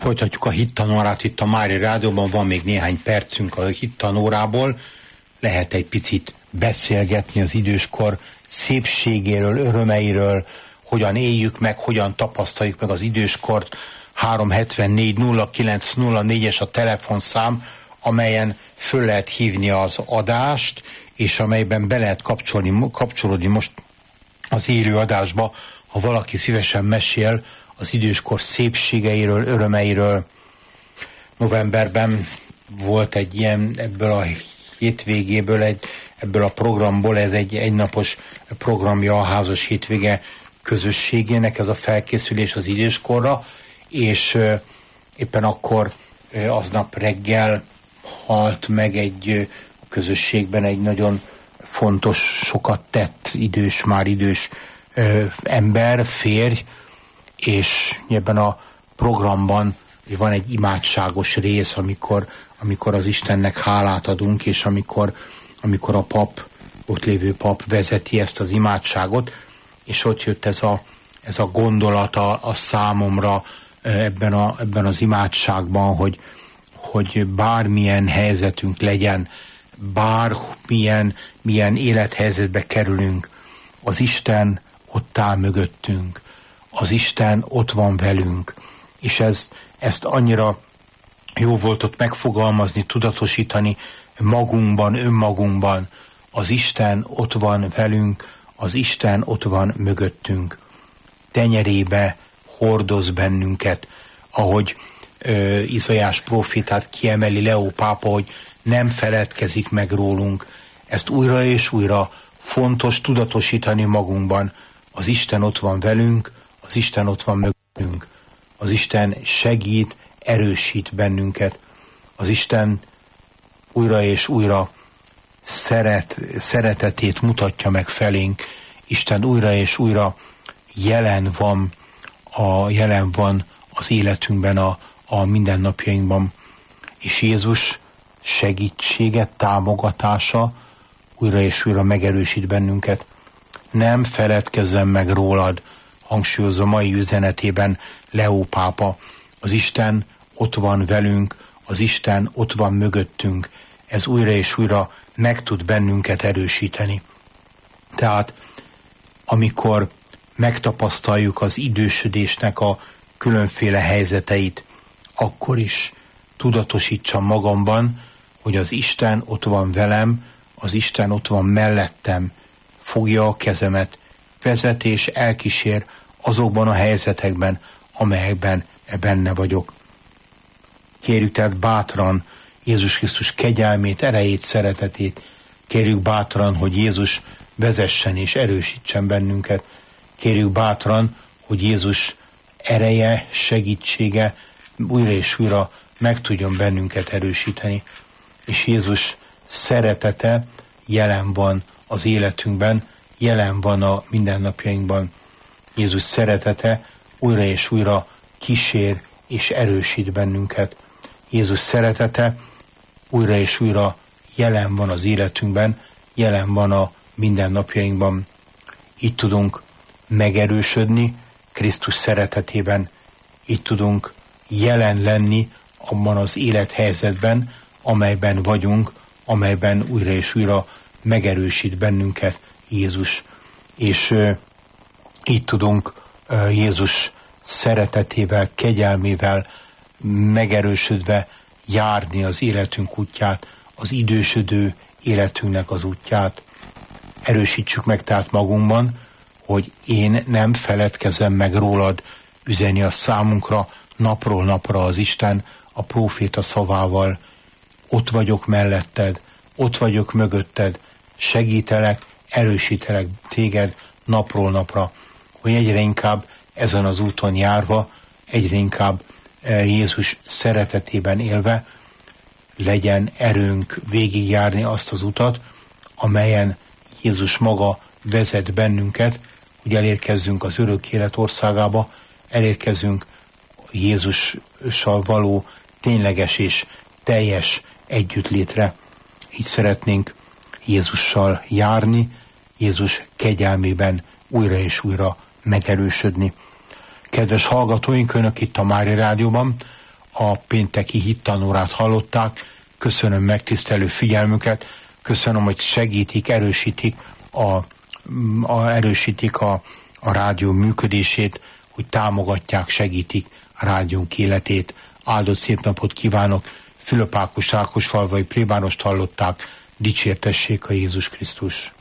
Folytatjuk a hittanórát itt a Mária Rádióban, van még néhány percünk a hittanórából. Lehet egy picit beszélgetni az időskor szépségéről, örömeiről, hogyan éljük meg, hogyan tapasztaljuk meg az időskort. 374-09-04-es a telefonszám, amelyen föl lehet hívni az adást, és amelyben be lehet kapcsolódni most az élő adásba, ha valaki szívesen mesél az időskor szépségeiről, örömeiről. Novemberben volt egy ilyen, ebből a hétvégéből, ebből a programból, ez egy egynapos programja a házas hétvége közösségének, ez a felkészülés az időskorra, és éppen akkor aznap reggel halt meg egy közösségben egy nagyon fontos, sokat tett már idős ember, férj, és ebben a programban van egy imádságos rész, amikor az Istennek hálát adunk, és amikor a pap, ott lévő pap vezeti ezt az imádságot, és ott jött ez a gondolata a számomra ebben az imádságban, hogy bármilyen helyzetünk legyen, milyen élethelyzetbe kerülünk, az Isten ott áll mögöttünk, az Isten ott van velünk, és ezt annyira jó volt ott megfogalmazni, tudatosítani magunkban, önmagunkban. Az Isten ott van velünk, az Isten ott van mögöttünk. Tenyerébe hordoz bennünket, ahogy Izaiás prófétát kiemeli Leó pápa, hogy nem feledkezik meg rólunk. Ezt újra és újra fontos tudatosítani magunkban. Az Isten ott van velünk, az Isten ott van mögöttünk. Az Isten segít, erősít bennünket. Az Isten újra és újra szeretetét mutatja meg felénk. Isten újra és újra jelen van az életünkben, a mindennapjainkban. És Jézus segítsége, támogatása újra és újra megerősít bennünket. Nem feledkezzem meg rólad, hangsúlyozza mai üzenetében Leó pápa. Az Isten ott van velünk, az Isten ott van mögöttünk. Ez újra és újra meg tud bennünket erősíteni. Tehát amikor megtapasztaljuk az idősödésnek a különféle helyzeteit, akkor is tudatosítsam magamban, hogy az Isten ott van velem, az Isten ott van mellettem, fogja a kezemet, vezet és elkísér azokban a helyzetekben, amelyekben benne vagyok. Kérjük tehát bátran Jézus Krisztus kegyelmét, erejét, szeretetét. Kérjük bátran, hogy Jézus vezessen és erősítsen bennünket. Kérjük bátran, hogy Jézus ereje, segítsége újra és újra meg tudjon bennünket erősíteni. És Jézus szeretete jelen van az életünkben, jelen van a mindennapjainkban. Jézus szeretete újra és újra kísér és erősít bennünket. Jézus szeretete újra és újra jelen van az életünkben, jelen van a mindennapjainkban. Így tudunk megerősödni Krisztus szeretetében, így tudunk jelen lenni abban az élethelyzetben, amelyben vagyunk, amelyben újra és újra megerősít bennünket Jézus. És így tudunk Jézus szeretetével, kegyelmével megerősödve járni az életünk útját, az idősödő életünknek az útját. Erősítsük meg tehát magunkban, hogy én nem feledkezem meg rólad, üzeni a számunkra napról napra az Isten a próféta szavával. Ott vagyok melletted, ott vagyok mögötted, segítelek, erősítelek téged napról napra, hogy egyre inkább ezen az úton járva, egyre inkább Jézus szeretetében élve legyen erőnk végigjárni azt az utat, amelyen Jézus maga vezet bennünket, hogy elérkezzünk az örök élet országába, elérkezzünk Jézussal való tényleges és teljes együttlétre. Így szeretnénk Jézussal járni, Jézus kegyelmében újra és újra megerősödni. Kedves hallgatóink, Önök itt a Mária Rádióban, a pénteki hittanórát hallották. Köszönöm megtisztelő figyelmüket, köszönöm, hogy segítik, erősítik a rádió működését, hogy támogatják, segítik a rádiónk életét. Áldott szép napot kívánok! Fülöp Ákos Rákosfalvai plébánost hallották, dicsértessék a Jézus Krisztus!